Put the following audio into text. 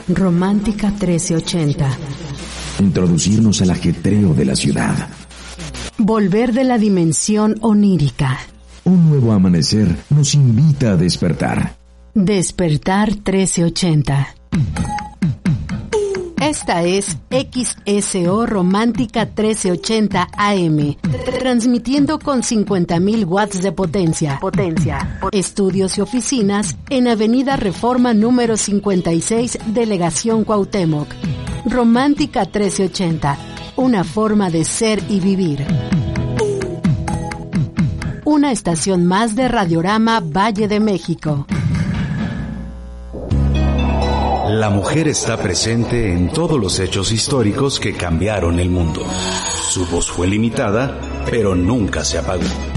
Romántica 1380. Introducirnos al ajetreo de la ciudad. Volver de la dimensión onírica. Un nuevo amanecer nos invita a despertar. Despertar 1380. Esta es XSO Romántica 1380 AM, transmitiendo con 50.000 watts de potencia. Estudios y oficinas en Avenida Reforma número 56, Delegación Cuauhtémoc. Romántica 1380, una forma de ser y vivir. Una estación más de Radiorama Valle de México. La mujer está presente en todos los hechos históricos que cambiaron el mundo. Su voz fue limitada, pero nunca se apagó.